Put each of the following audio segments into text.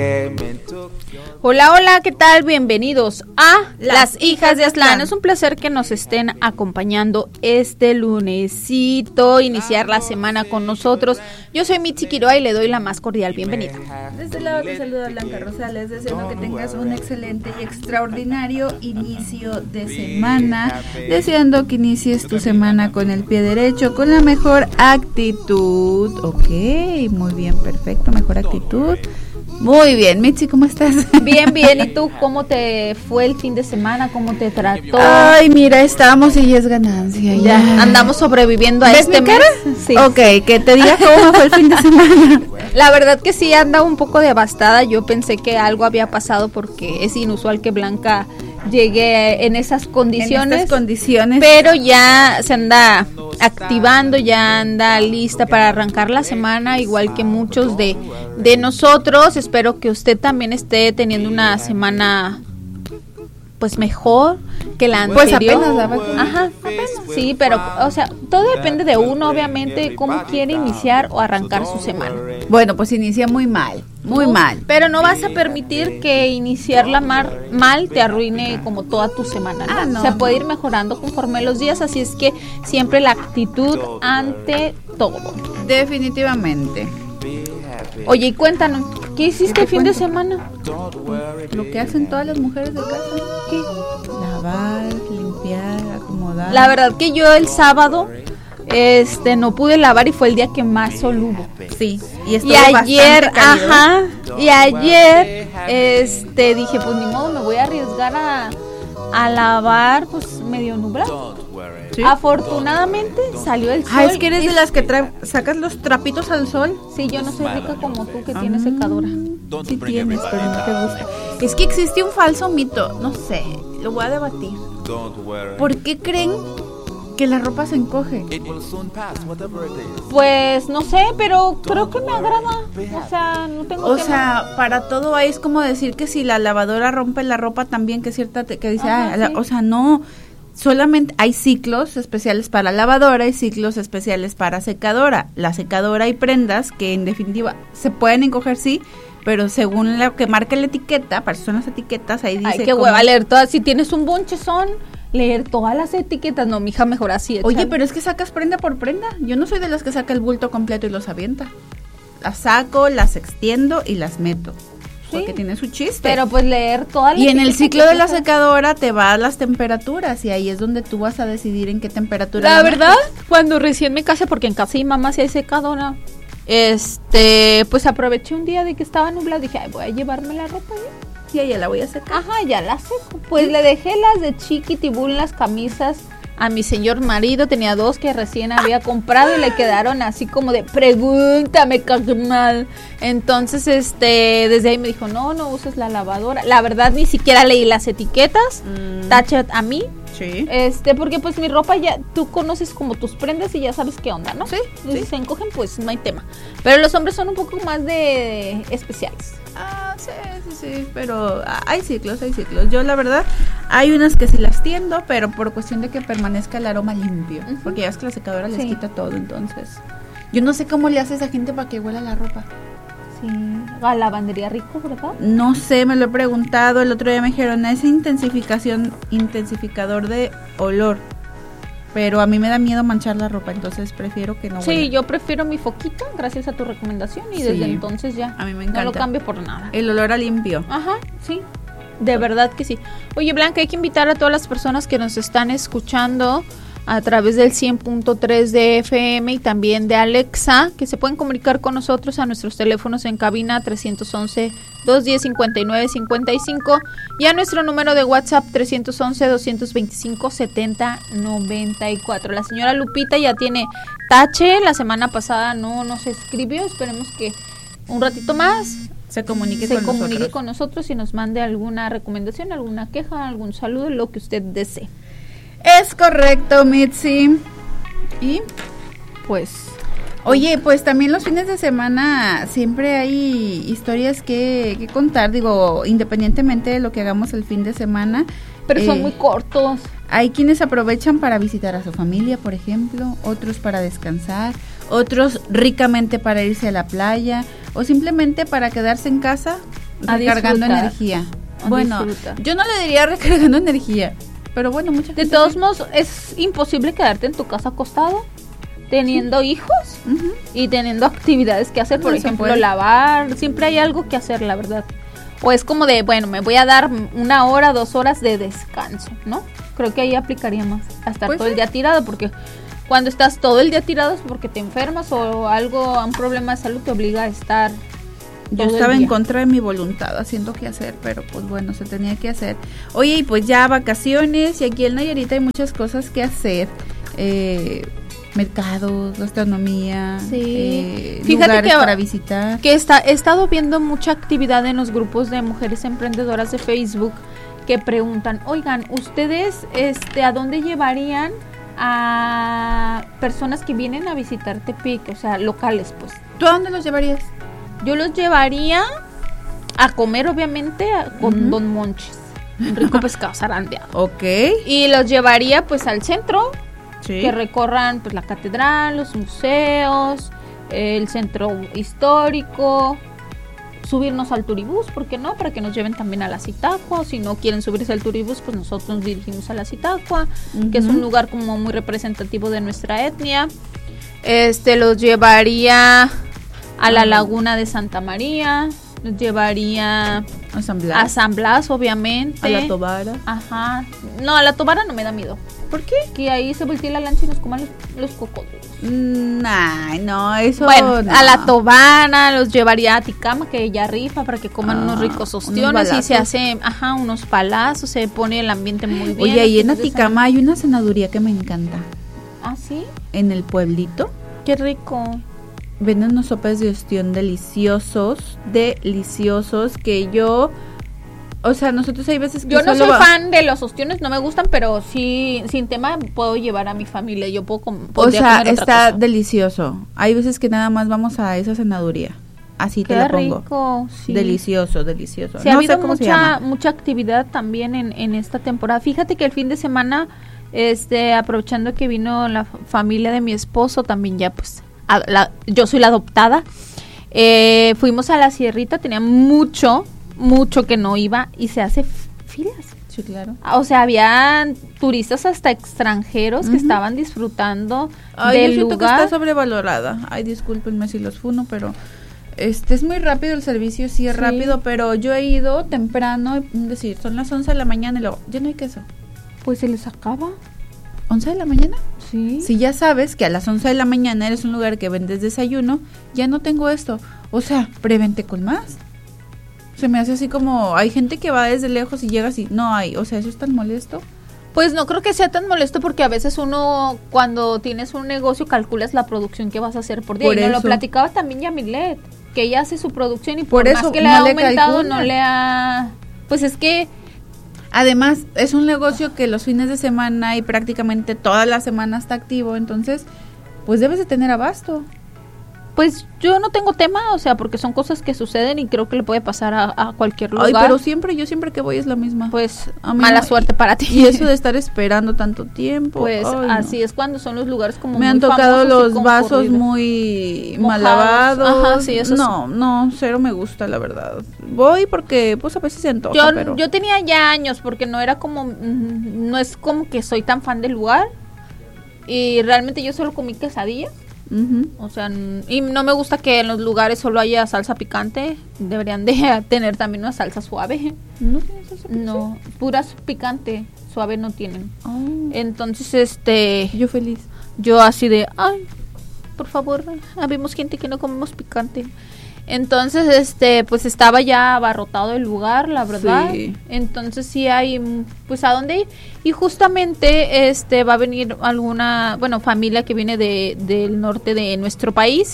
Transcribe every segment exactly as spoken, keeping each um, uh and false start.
Hola, hola, ¿qué tal? Bienvenidos a Las, Las Hijas de Aztlán. Es un placer que nos estén acompañando este lunesito, iniciar la semana con nosotros. Yo soy Mitzi Quiroa y le doy la más cordial bienvenida. Desde el lado te saluda Blanca Rosales, deseando que tengas un excelente y extraordinario inicio de semana, deseando que inicies tu semana con el pie derecho, con la mejor actitud. Ok, muy bien, perfecto, mejor actitud. Muy bien, Mitzi, ¿cómo estás? Bien, bien, ¿y tú cómo te fue el fin de semana? ¿Cómo te trató? Ay, mira, estamos y ya es ganancia. Ya, ya andamos sobreviviendo a ¿Ves este mi mes. Cara? Sí. Ok, que te diga cómo fue el fin de semana. La verdad que sí, anda un poco devastada. Yo pensé que algo había pasado porque es inusual que Blanca llegue en esas condiciones. En estas condiciones. Pero ya se anda activando, ya anda lista para arrancar la semana, igual que muchos de, de nosotros. Espero que usted también esté teniendo una semana pues mejor que la anterior. Pues apenas la vacuna. Ajá, apenas. Sí, pero o sea, todo depende de uno, obviamente, cómo quiere iniciar o arrancar su semana. Bueno, pues inicia muy mal, muy no, mal. Pero no vas a permitir que iniciarla mar, mal te arruine como toda tu semana, ¿no? Ah, no. O sea, puede ir mejorando conforme los días, así es que siempre la actitud ante todo. Definitivamente. Oye, y cuéntanos, ¿qué hiciste el fin de semana? Lo que hacen todas las mujeres de casa. ¿Qué? Lavar, limpiar, acomodar. La verdad que yo el sábado este no pude lavar y fue el día que más sol hubo. Sí. Y, y ayer, ajá, y ayer este dije, pues ni modo, me voy a arriesgar a, a lavar pues medio nublado. ¿Sí? Afortunadamente salió el sol. Ah, es que eres de las que tra- sacas los trapitos al sol. Sí, yo no soy rica como tú que ah, tienes secadora. Sí tienes, pero no te gusta. Es que existe un falso mito, no sé, lo voy a debatir. ¿Por qué creen que la ropa se encoge? Pues no sé, pero creo que me agrada. O sea, no tengo O tema. sea, para todo hay, es como decir que si la lavadora rompe la ropa también, que cierta te, que dice, Ajá, ah, la, sí. o sea, no. Solamente hay ciclos especiales para lavadora y ciclos especiales para secadora. La secadora hay prendas que en definitiva se pueden encoger, sí, pero según lo que marca la etiqueta, para eso son las etiquetas, ahí dice... Ay, qué hueva leer todas, si tienes un bonchezón, leer todas las etiquetas. No, mija, mejor así. Oye, échale. pero es que sacas prenda por prenda. Yo no soy de las que saca el bulto completo y los avienta. Las saco, las extiendo y las meto. Sí, porque tiene su chiste. Pero pues leer todas las Y en el ciclo de la secadora secadora te va a las temperaturas y ahí es donde tú vas a decidir en qué temperatura. La la verdad, metes. cuando recién me casé, porque en casa y mamá sí hay secadora, este, pues aproveché un día de que estaba nublado, dije, ay, voy a llevarme la ropa ya. Y ahí ya la voy a secar. Ajá, ya la seco. Pues ¿sí? Le dejé las de Chiquitibún, las camisas a mi señor marido, tenía dos que recién había comprado y le quedaron así como de pregúntame, carnal. Entonces, este, desde ahí me dijo, no, no uses la lavadora. La verdad, ni siquiera leí las etiquetas, mm. Touch it a mí. Sí. Este, porque pues mi ropa ya, tú conoces como tus prendas y ya sabes qué onda, ¿no? Sí. Y sí. si se encogen, pues no hay tema. Pero los hombres son un poco más de especiales. Ah, sí, sí, sí, pero hay ciclos, hay ciclos. Yo la verdad, hay unas que sí las tiendo, pero por cuestión de que permanezca el aroma limpio, uh-huh. porque ya es que la secadora les sí. quita todo, entonces. Yo no sé cómo le hace esa gente para que huela la ropa. Sí, a lavandería rico, ¿verdad? No sé, me lo he preguntado, el otro día me dijeron, es intensificación, intensificador de olor. Pero a mí me da miedo manchar la ropa, entonces prefiero que no Sí, huela. yo prefiero mi foquito, gracias a tu recomendación, y sí. desde entonces ya a mí me encanta. No lo cambio por nada. El olor a limpio. Ajá, sí, de verdad que sí. Oye, Blanca, hay que invitar a todas las personas que nos están escuchando a través del cien punto tres de F M y también de Alexa, que se pueden comunicar con nosotros a nuestros teléfonos en cabina trescientos once, doscientos diez, cincuenta y nueve cincuenta y cinco y a nuestro número de WhatsApp trescientos once, doscientos veinticinco, setenta noventa y cuatro. La señora Lupita ya tiene tache, la semana pasada no nos escribió, esperemos que un ratito más se comunique, se con, comunique nosotros. con nosotros y nos mande alguna recomendación, alguna queja, algún saludo, lo que usted desee. Es correcto, Mitzi. Y pues, oye, pues también los fines de semana siempre hay historias que, que contar, digo, independientemente de lo que hagamos el fin de semana. Pero eh, son muy cortos. Hay quienes aprovechan para visitar a su familia, por ejemplo, otros para descansar, otros ricamente para irse a la playa o simplemente para quedarse en casa recargando energía. A Bueno, disfrutar. yo no le diría recargando energía, pero bueno, mucha gente De todos sí. modos, es imposible quedarte en tu casa acostado teniendo hijos Ujú. y teniendo actividades que hacer, por No se ejemplo, puede. lavar. Siempre hay algo que hacer, la verdad. O es como de, bueno, me voy a dar una hora, dos horas de descanso, ¿no? Creo que ahí aplicaría más a estar Pues todo sí. el día tirado, porque cuando estás todo el día tirado es porque te enfermas o algo, un problema de salud te obliga a estar. Yo todo el estaba en día. contra de mi voluntad haciendo qué hacer, pero pues bueno, se tenía que hacer. Oye, y pues ya vacaciones, y aquí en Nayarit hay muchas cosas que hacer. Eh, mercados, gastronomía, Sí. eh, Fíjate lugares que- para visitar. Que está, he estado viendo mucha actividad en los grupos de mujeres emprendedoras de Facebook que preguntan, oigan, ¿ustedes este, a dónde llevarían a personas que vienen a visitar Tepic? O sea, locales, pues. ¿Tú a dónde los llevarías? Yo los llevaría a comer, obviamente, a- con Ujú. Don Monchis, un rico pescado zarandeado. Ok. Y los llevaría, pues, al centro, Sí. que recorran pues la catedral, los museos, el centro histórico, subirnos al turibús, ¿por qué no? Para que nos lleven también a la Zitacua, o si no quieren subirse al turibús, pues nosotros nos dirigimos a la Zitacua, que es un Ujú. lugar como muy representativo de nuestra etnia. Este, los llevaría a la Ajá. laguna de Santa María, los llevaría A San Blas. a San Blas, obviamente. A la Tobara. Ajá. No, a la Tobara no me da miedo. ¿Por qué? Que ahí se voltea la lancha y nos coman los, los cocodrilos. Mm, Ay, no, eso Bueno, no. a la Tobana los llevaría a Ticama, que ya rifa, para que coman Ah, unos ricos unos ostiones y se balazos. hace, ajá, unos palazos, se pone el ambiente muy bien. Oye, ahí en los fines de Aticama hay una cenaduría que me encanta. semana. Ah, sí, En el pueblito qué rico. venden unos sopes de ostión deliciosos, deliciosos, que yo, o sea, nosotros hay veces que Yo no solo soy va- fan de los ostiones, no me gustan, pero sí, sin tema, puedo llevar a mi familia. Yo puedo com- O podría sea, comer otra está cosa. delicioso. Hay veces que nada más vamos a esa cenaduría. Así te Qué la pongo. rico, sí. Delicioso, delicioso. Sí, ha no habido sé cómo se mucha, llama. mucha actividad también en, en esta temporada. Fíjate que el fin de semana, este, aprovechando que vino la f- familia de mi esposo, también ya pues, a- la- yo soy la adoptada, eh, fuimos a la sierrita, tenía mucho, mucho que no iba y se hace f- filas. Sí, claro. Ah, O sea, había turistas hasta extranjeros que Ujú. estaban disfrutando Ay, yo del siento lugar. que está sobrevalorada. Ay, discúlpenme si los funo, pero este es muy rápido el servicio, sí es Sí. rápido, pero yo he ido temprano, es decir, son las once de la mañana y luego, ya no hay queso. Pues se les acaba. ¿once de la mañana? Sí. Si ya sabes que a las once de la mañana eres un lugar que vendes desayuno, ya no tengo esto. O sea, prevente con más. Se me hace así como, hay gente que va desde lejos y llega así, no hay, o sea, eso es tan molesto. Pues no creo que sea tan molesto porque a veces uno cuando tienes un negocio calculas la producción que vas a hacer por día. Por y nos lo eso. platicaba también Yamilet, que ella hace su producción y por, Por más eso, que le no ha le aumentado calcula. no le ha... Pues es que Además, es un negocio que los fines de semana y prácticamente toda la semana está activo, entonces, pues debes de tener abasto. pues yo no tengo tema, o sea, porque son cosas que suceden y creo que le puede pasar a, a cualquier lugar. Ay, pero siempre, yo siempre que voy es la misma. pues A mí mala no- suerte para ti. Y eso de estar esperando tanto tiempo. Pues ay, no. así es cuando son los lugares como Me muy han tocado famosos y los vasos concurridos. muy mal Mojados. lavados. Ajá, sí, eso no, no, cero me gusta, la verdad. Voy porque, pues, a veces se antoja, Yo, pero... yo tenía ya años porque no era como, mm, no es como que soy tan fan del lugar y realmente yo solo comí quesadilla, Ujú. o sea, n- y no me gusta que en los lugares solo haya salsa picante, deberían de tener también una salsa suave, ¿No tienes eso? no, puras picante, suave no tienen. Oh, Entonces, este, yo feliz. yo así de, ay, por favor, habemos gente que no comemos picante. Entonces, este, pues estaba ya abarrotado el lugar, la verdad. Sí. Entonces sí hay, mm, pues, a dónde ir. Y justamente, este, va a venir alguna, bueno, familia que viene de, del norte de nuestro país.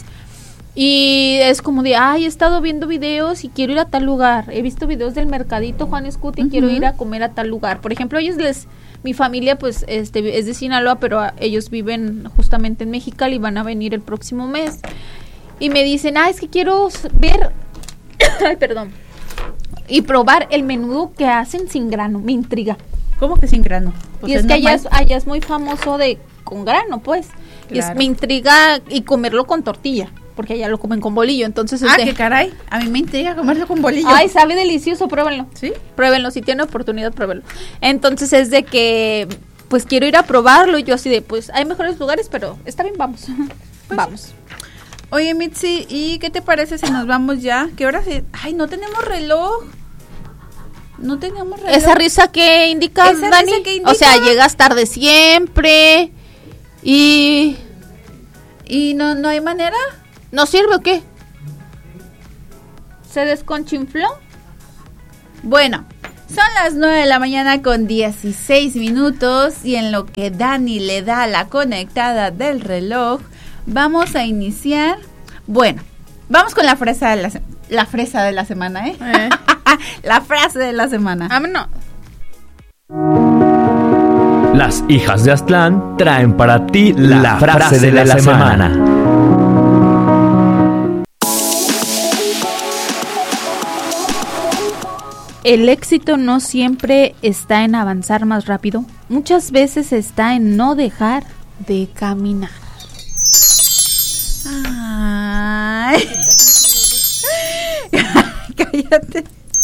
Y es como de, ay, he estado viendo videos y quiero ir a tal lugar. He visto videos del mercadito Juan Escuti y quiero Ujú. ir a comer a tal lugar. Por ejemplo, ellos les, mi familia, pues, este, es de Sinaloa, pero a- ellos viven justamente en Mexicali y van a venir el próximo mes. Y me dicen, ah, es que quiero s- ver, ay, perdón, y probar el menudo que hacen sin grano, me intriga. ¿Cómo que sin grano? Pues y es, que allá normal. es, allá es muy famoso de con grano, pues. Y es, Claro. me intriga y comerlo con tortilla. porque allá lo comen con bolillo, entonces... Ah, este, qué caray, a mí me intriga comerlo con bolillo. Ay, sabe delicioso, pruébenlo. ¿Sí? Pruébenlo, si tienen oportunidad, pruébenlo. Entonces es de que, pues quiero ir a probarlo, y yo así de, pues hay mejores lugares, pero está bien, vamos, Pues vamos. sí. Oye, Mitzi, ¿y qué te parece si nos vamos ya? ¿Qué hora es? Ay, no tenemos reloj. No tenemos reloj. ¿Esa risa que indica, ¿Esa Dani? risa que indica? O sea, llegas tarde siempre y... ¿Y no, no hay manera? ¿No sirve o qué? ¿Se desconchinfló? Bueno, son las nueve de la mañana con dieciséis minutos y en lo que Dani le da la conectada del reloj, vamos a iniciar... Bueno, vamos con la fresa de la, se- la fresa de la semana, ¿eh? Eh. La frase de la semana. Ah, no. Las hijas de Aztlán traen para ti la, la frase, frase de la, de la semana. semana. El éxito no siempre está en avanzar más rápido, muchas veces está en no dejar de caminar. Ay. Cállate.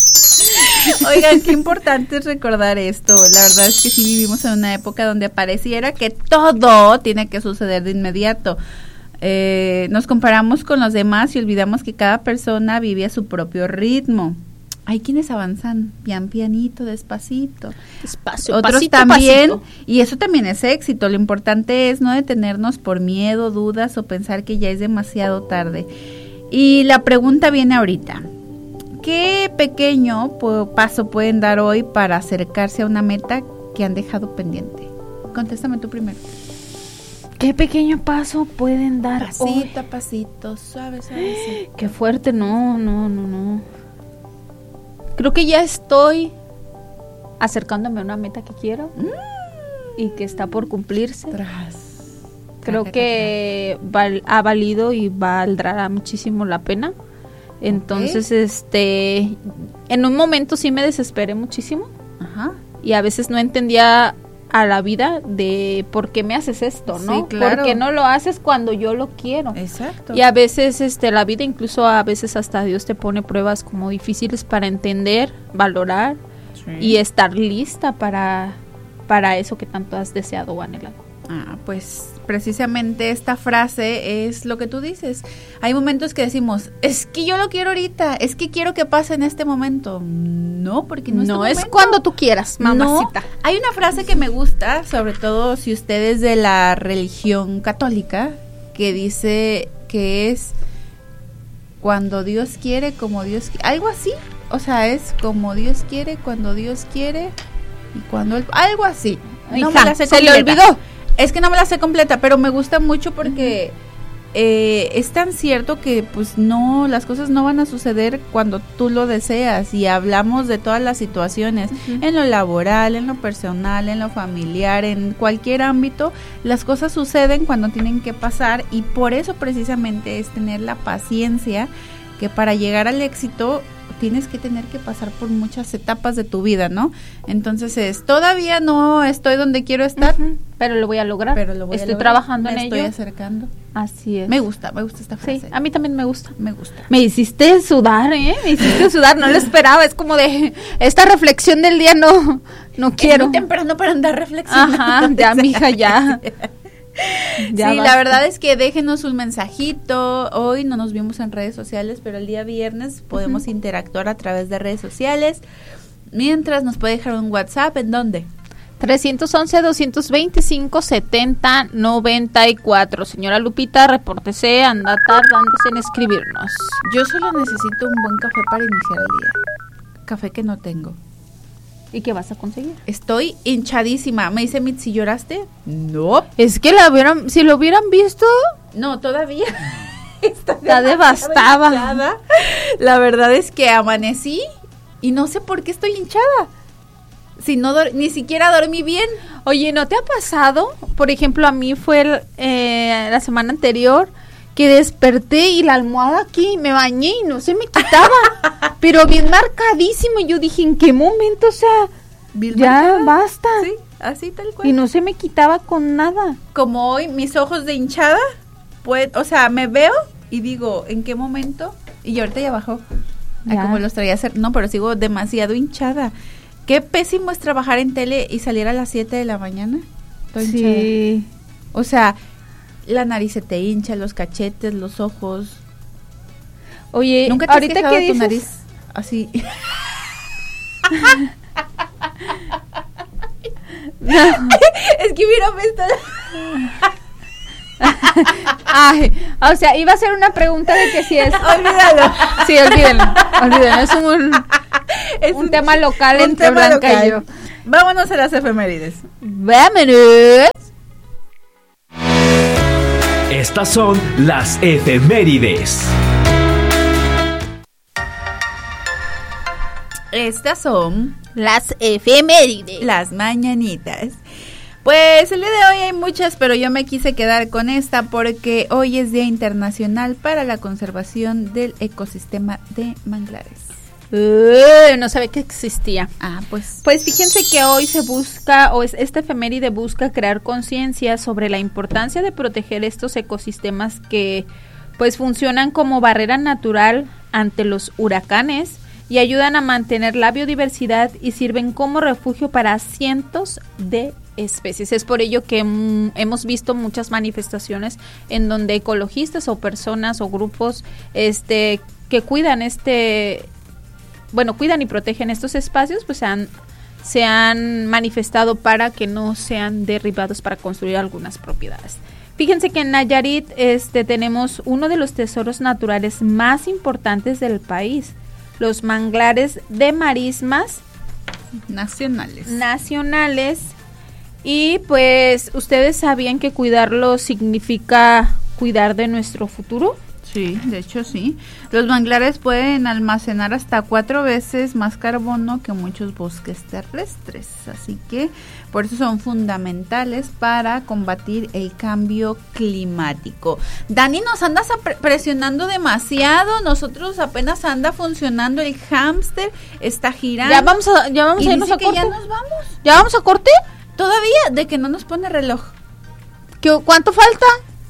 Oigan, qué importante es recordar esto. La verdad es que sí vivimos en una época donde pareciera que todo tiene que suceder de inmediato. Eh, nos comparamos con los demás y olvidamos que cada persona vive a su propio ritmo. Hay quienes avanzan pian pianito, despacito. Despacio, Otros pasito, también, pasito. y eso también es éxito. Lo importante es no detenernos por miedo, dudas o pensar que ya es demasiado tarde. Y la pregunta viene ahorita. ¿Qué pequeño po- paso pueden dar hoy para acercarse a una meta que han dejado pendiente? Contéstame tú primero. ¿Qué pequeño paso pueden dar hoy? Pasito a pasito, suave, suave. Qué fuerte, no, no, no, no. Creo que ya estoy acercándome a una meta que quiero Mm. y que está por cumplirse. Tras. Creo que val- ha valido y valdrá muchísimo la pena. Entonces, este, en un momento sí me desesperé muchísimo Ajá. y a veces no entendía a la vida de por qué me haces esto, ¿no? Sí, claro. ¿Por qué no lo haces cuando yo lo quiero? Exacto. Y a veces este la vida, incluso a veces hasta Dios te pone pruebas como difíciles para entender, valorar Sí. y estar lista para, para eso que tanto has deseado o anhelado. Ah, pues precisamente esta frase es lo que tú dices. Hay momentos que decimos, es que yo lo quiero ahorita, es que quiero que pase en este momento. No, porque no, No, es, es tu momento. cuando tú quieras, mamacita. No. Hay una frase que me gusta, sobre todo si usted es de la religión católica, que dice que es cuando Dios quiere, como Dios quiere, algo así. O sea, es como Dios quiere, cuando Dios quiere y cuando él, algo así. No Hija, me la sé se le completa. olvidó. Es que no me la sé completa, pero me gusta mucho porque eh, es tan cierto que pues no, las cosas no van a suceder cuando tú lo deseas, y hablamos de todas las situaciones, Ujú. en lo laboral, en lo personal, en lo familiar, en cualquier ámbito, las cosas suceden cuando tienen que pasar, y por eso precisamente es tener la paciencia, que para llegar al éxito tienes que tener que pasar por muchas etapas de tu vida, ¿no? Entonces es, todavía no estoy donde quiero estar, Ujú, pero lo voy a lograr. pero lo voy Estoy a lograr. trabajando me en estoy ello. acercando. Así es. Me gusta, me gusta esta Sí, frase. a mí también me gusta. Me gusta. Me hiciste sudar, ¿eh? Me hiciste sudar, no lo esperaba. Es como de, esta reflexión del día no, no quiero. Es muy temprano para andar reflexionando. Ajá, ya, mija, ya. Ya sí, basta. la verdad es que déjenos un mensajito. Hoy no nos vimos en redes sociales, pero el día viernes podemos Ujú. interactuar a través de redes sociales. Mientras nos puede dejar un WhatsApp, ¿en dónde? trescientos once, doscientos veinticinco, setenta, noventa y cuatro. Señora Lupita, repórtese, anda tardándose en escribirnos. Yo solo necesito un buen café para iniciar el día. Café que no tengo. ¿Y qué vas a conseguir? Estoy hinchadísima. Me dice Mitzi, ¿lloraste? No. Es que la hubieran, si lo hubieran visto, No, todavía. Está, está devastada. hinchada. La verdad es que amanecí y no sé por qué estoy hinchada. Si no dor- ni siquiera dormí bien. Oye, ¿no te ha pasado? Por ejemplo, a mí fue el, eh, la semana anterior que desperté y la almohada aquí, me bañé y no se me quitaba. Pero bien marcadísimo. Y yo dije, ¿en qué momento? O sea, Bien ya marcada. basta. Sí, así tal cual. Y no se me quitaba con nada. Como hoy mis ojos de hinchada, pues, o sea, me veo y digo, ¿en qué momento? Y ahorita ya bajó. Ay, Ya. como los traía a hacer. No, pero sigo demasiado hinchada. Qué pésimo es trabajar en tele y salir a las siete de la mañana. Estoy hinchada. Sí. O sea, la nariz se te hincha, los cachetes, los ojos. Oye, ¿Nunca te has ahorita quejado que de tu dices, nariz así? Es que mira, me está... ay, o sea, iba a ser una pregunta de que si es, Olvídalo. sí, olvídenlo, olvídenlo, es un, Es un tema local un entre tema Blanca local. y yo. Vámonos a las efemérides. Vámonos. Estas son las efemérides. Estas son Las efemérides. las mañanitas. Pues el día de hoy hay muchas, pero yo me quise quedar con esta porque hoy es Día Internacional para la Conservación del Ecosistema de Manglares. Uh, no sabía que existía. Ah, pues... Pues fíjense que hoy se busca, o es, esta efeméride busca crear conciencia sobre la importancia de proteger estos ecosistemas que pues funcionan como barrera natural ante los huracanes y ayudan a mantener la biodiversidad y sirven como refugio para cientos de especies. Es por ello que mm, hemos visto muchas manifestaciones en donde ecologistas o personas o grupos este que cuidan este bueno, cuidan y protegen estos espacios, pues se han, se han manifestado para que no sean derribados para construir algunas propiedades. Fíjense que en Nayarit este, tenemos uno de los tesoros naturales más importantes del país, los manglares de marismas Nacionales. nacionales. Y pues, ¿ustedes sabían que cuidarlos significa cuidar de nuestro futuro? Sí, de hecho sí. Los manglares pueden almacenar hasta cuatro veces más carbono que muchos bosques terrestres, así que por eso son fundamentales para combatir el cambio climático. Dani, nos andas pre- presionando demasiado, nosotros apenas anda funcionando el hámster, está girando. Ya vamos a, ya vamos y a irnos dice a que corte. ya nos vamos. ¿Ya vamos a corte? Todavía, de que no nos pone reloj. ¿Qué, ¿Cuánto falta?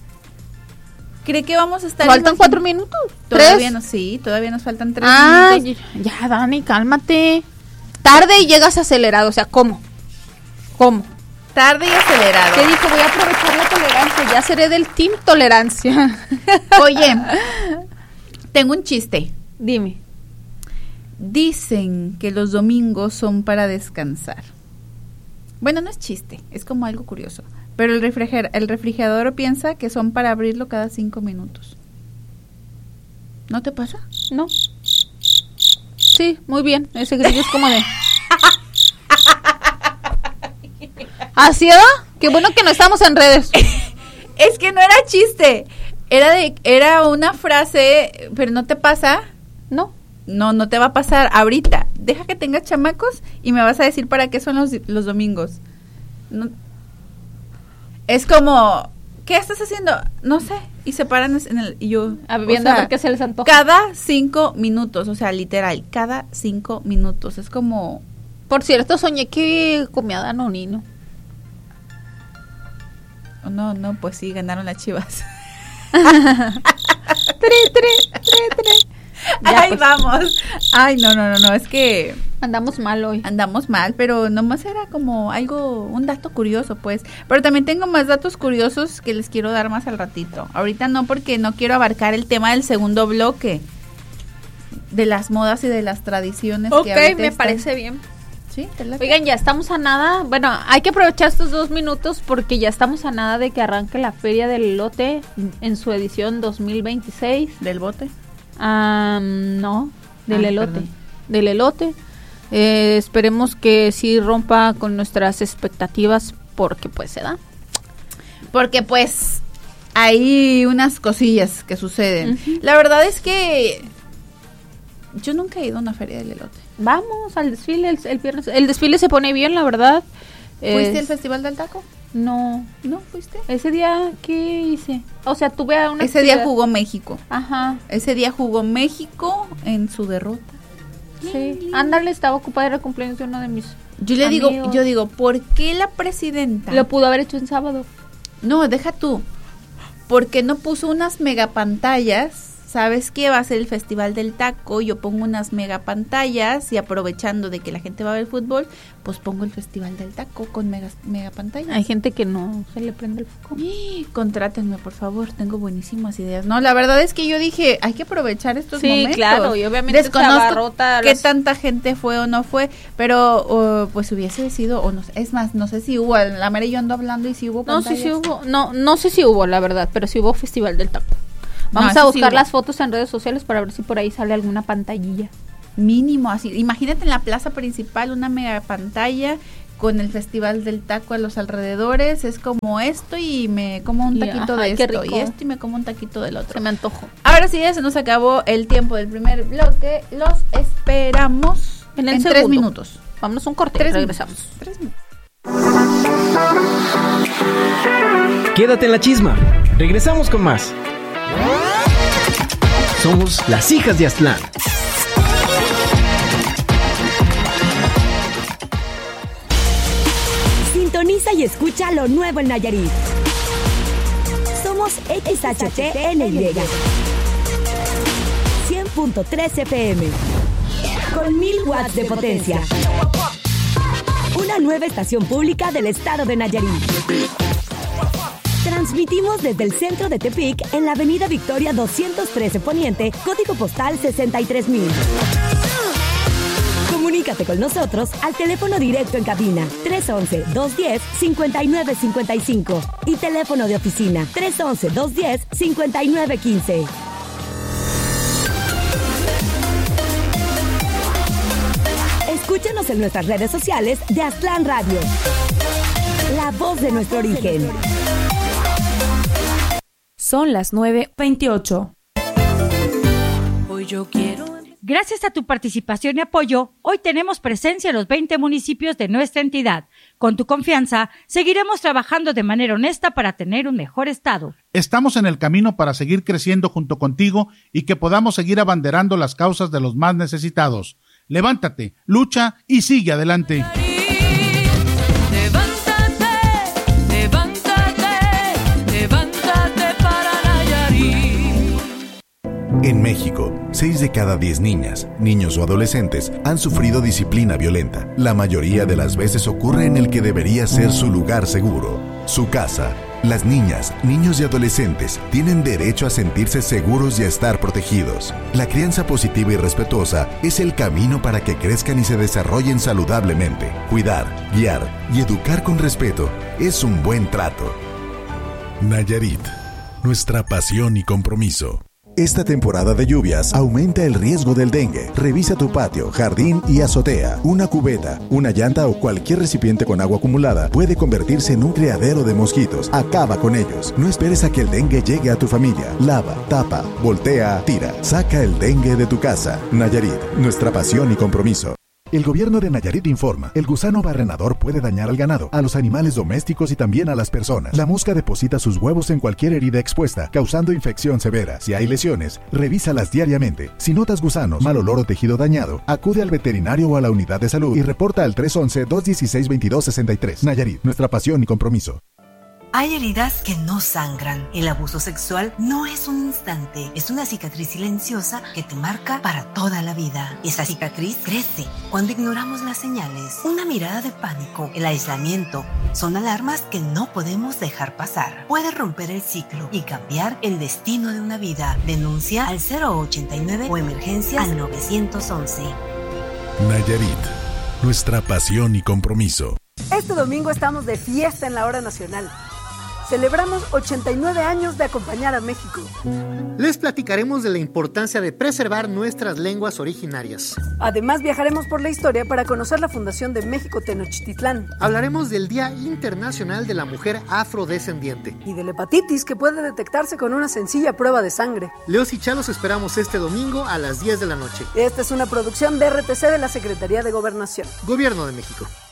¿Cree que vamos a estar? ¿Faltan imagin- cuatro minutos? Todavía ¿Tres? no, sí, todavía nos faltan tres Ay, minutos. ya, Dani, cálmate. Tarde y llegas acelerado, o sea, ¿cómo? ¿Cómo? Tarde y acelerado. Te dijo, voy a aprovechar la tolerancia, ya seré del team tolerancia. Oye, tengo un chiste. Dime. Dicen que los domingos son para descansar. Bueno, no es chiste, es como algo curioso. Pero el, refriger- el refrigerador piensa que son para abrirlo cada cinco minutos. ¿No te pasa? ¿No? Sí, muy bien. Ese grillo es como de... ¿Así va? Qué bueno que no estamos en redes. Es que no era chiste. Era de, era una frase, pero no te pasa. No. No, no te va a pasar ahorita. Deja que tengas chamacos y me vas a decir para qué son los, los domingos. No. Es como, ¿qué estás haciendo? No sé. Y se paran en el... Y yo... A viendo o sea, a ver qué se les antoja. cada cinco minutos, o sea, literal, cada cinco minutos. Es como... Por cierto, soñé que comía Danonino. oh, no, no, pues sí, ganaron las Chivas. Tre, tre, tre, tre. Ya, Ay, pues, vamos. Ay, no, no, no, no, es que andamos mal hoy. andamos mal, pero nomás era como algo, un dato curioso, pues. Pero también tengo más datos curiosos que les quiero dar más al ratito. Ahorita no, porque no quiero abarcar el tema del segundo bloque de las modas y de las tradiciones. Ok, que ahorita me están. parece bien. Sí, ¿te late? Oigan, ya estamos a nada. Bueno, hay que aprovechar estos dos minutos porque ya estamos a nada de que arranque la Feria del Elote en su edición dos mil veintiséis. del bote. Ah, no, del Ah, elote. perdón. Del elote. Eh, esperemos que sí rompa con nuestras expectativas porque pues se da. Porque pues hay unas cosillas que suceden. Ujú. La verdad es que yo nunca he ido a una feria del elote. Vamos al desfile el, el viernes. El desfile se pone bien, la verdad. ¿Fuiste Es- al Festival del Taco? No. ¿No fuiste? Ese día, ¿qué hice? O sea, tuve a una Ese día actividad- jugó México. Ajá, Ese día jugó México en su derrota. sí. Ándale, estaba ocupada, era el cumpleaños de uno de mis... Yo le digo, amigos. yo digo, ¿por qué la presidenta? Lo pudo haber hecho en sábado. No, deja tú. ¿por qué no puso unas megapantallas? ¿Sabes qué? Va a ser el Festival del Taco, yo pongo unas megapantallas y aprovechando de que la gente va a ver el fútbol, pues pongo el Festival del Taco con megas, megapantallas. Hay gente que no se le prende el foco. ¡Y! Contrátenme, por favor, tengo buenísimas ideas. No, la verdad es que yo dije, hay que aprovechar estos sí, momentos. Sí, claro, y obviamente desconozco qué los... tanta gente fue o no fue, pero uh, pues hubiese sido, o no sé, es más, no sé si hubo, la Mara y yo ando hablando y si hubo pantallas. No, sí, sí hubo, no, no sé si hubo, la verdad, pero sí hubo Festival del Taco. Vamos no, a buscar sí, las fotos en redes sociales para ver si por ahí sale alguna pantallilla. Mínimo, así. Imagínate en la plaza principal una mega pantalla con el Festival del Taco a los alrededores. Es como esto y me como un taquito ajá, de qué esto rico. y esto y me como un taquito del otro. Se me antojó. Ahora sí, ya se nos acabó el tiempo del primer bloque. Los esperamos en, el en tres minutos. Vámonos un corte, tres regresamos. Minutos. Tres minutos. Quédate en la chisma. Regresamos con más. Somos las hijas de Aztlán. Sintoniza y escucha lo nuevo en Nayarit. Somos X H T N Y. cien punto tres F M. Con mil watts de potencia. Una nueva estación pública del estado de Nayarit. Transmitimos desde el centro de Tepic en la avenida Victoria doscientos trece Poniente, código postal sesenta y tres mil. Comunícate con nosotros al teléfono directo en cabina tres once, dos diez, cincuenta y nueve cincuenta y cinco y teléfono de oficina tres once, dos diez, cincuenta y nueve quince. Escúchanos en nuestras redes sociales de Aztlán Radio. La voz de nuestro origen. Son las nueve veintiocho. Hoy yo quiero... Gracias a tu participación y apoyo, hoy tenemos presencia en los veinte municipios de nuestra entidad. Con tu confianza, seguiremos trabajando de manera honesta para tener un mejor estado. Estamos en el camino para seguir creciendo junto contigo y que podamos seguir abanderando las causas de los más necesitados. Levántate, lucha y sigue adelante. En México, seis de cada diez niñas, niños o adolescentes han sufrido disciplina violenta. La mayoría de las veces ocurre en el que debería ser su lugar seguro, su casa. Las niñas, niños y adolescentes tienen derecho a sentirse seguros y a estar protegidos. La crianza positiva y respetuosa es el camino para que crezcan y se desarrollen saludablemente. Cuidar, guiar y educar con respeto es un buen trato. Nayarit, nuestra pasión y compromiso. Esta temporada de lluvias aumenta el riesgo del dengue. Revisa tu patio, jardín y azotea. Una cubeta, una llanta o cualquier recipiente con agua acumulada puede convertirse en un criadero de mosquitos. Acaba con ellos. No esperes a que el dengue llegue a tu familia. Lava, tapa, voltea, tira. Saca el dengue de tu casa. Nayarit, nuestra pasión y compromiso. El gobierno de Nayarit informa, el gusano barrenador puede dañar al ganado, a los animales domésticos y también a las personas. La mosca deposita sus huevos en cualquier herida expuesta, causando infección severa. Si hay lesiones, revísalas diariamente. Si notas gusanos, mal olor o tejido dañado, acude al veterinario o a la unidad de salud y reporta al tres once, dos dieciséis, veintidós sesenta y tres. Nayarit, nuestra pasión y compromiso. Hay heridas que no sangran. El abuso sexual no es un instante, es una cicatriz silenciosa que te marca para toda la vida. Esa cicatriz crece cuando ignoramos las señales. Una mirada de pánico, el aislamiento, son alarmas que no podemos dejar pasar. Puede romper el ciclo y cambiar el destino de una vida. Denuncia al cero ochenta y nueve o emergencias al nueve once. Nayarit, nuestra pasión y compromiso. Este domingo estamos de fiesta en la Hora Nacional. Celebramos ochenta y nueve años de acompañar a México. Les platicaremos de la importancia de preservar nuestras lenguas originarias. Además, viajaremos por la historia para conocer la fundación de México Tenochtitlán. Hablaremos del Día Internacional de la Mujer Afrodescendiente. Y de la hepatitis, que puede detectarse con una sencilla prueba de sangre. Leos y Chalos esperamos este domingo a las diez de la noche. Esta es una producción de R T C de la Secretaría de Gobernación. Gobierno de México.